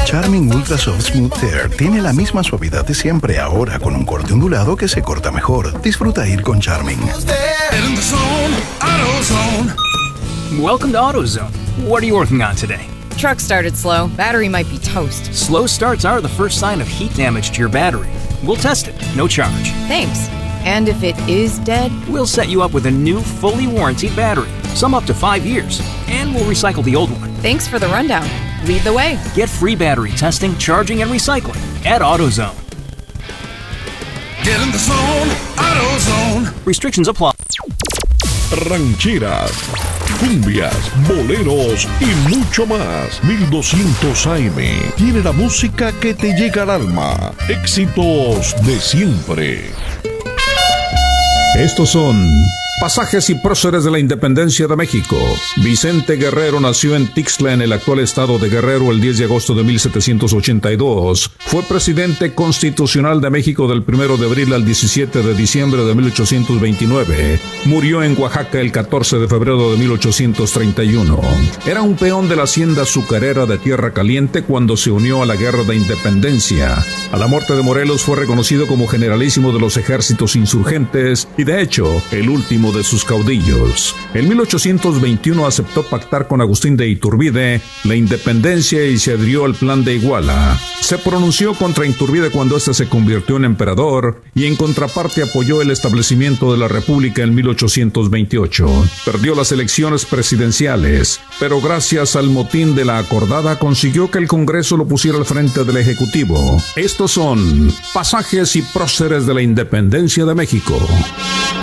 Charmin Ultra Soft Smooth Tear tiene la misma suavidad de siempre, ahora con un corte ondulado que se corta mejor. Disfruta ir con Charmin. Welcome to AutoZone. What are you working on today? Truck started slow. Battery might be toast. Slow starts are the first sign of heat damage to your battery. We'll test it, no charge. Thanks. And if it is dead? We'll set you up with a new, fully warranted battery, some up to 5 years, and we'll recycle the old one. Thanks for the rundown. Lead the way. Get free battery testing, charging, and recycling at AutoZone. Get in the zone, AutoZone. Restrictions apply. Rancheras, cumbias, boleros y mucho más. 1200 AM tiene la música que te llega al alma. Éxitos de siempre. Estos son pasajes y próceres de la independencia de México. Vicente Guerrero nació en Tixla, en el actual estado de Guerrero, el 10 de agosto de 1782. Fue presidente constitucional de México del 1 de abril al 17 de diciembre de 1829. Murió en Oaxaca el 14 de febrero de 1831. Era un peón de la hacienda azucarera de Tierra Caliente cuando se unió a la Guerra de Independencia. A la muerte de Morelos fue reconocido como generalísimo de los ejércitos insurgentes y, de hecho, el último de sus caudillos. En 1821 aceptó pactar con Agustín de Iturbide la independencia y se adhirió al Plan de Iguala. Se pronunció contra Iturbide cuando éste se convirtió en emperador y en contraparte apoyó el establecimiento de la República en 1828. Perdió las elecciones presidenciales, pero gracias al motín de la Acordada consiguió que el Congreso lo pusiera al frente del Ejecutivo. Estos son pasajes y próceres de la independencia de México.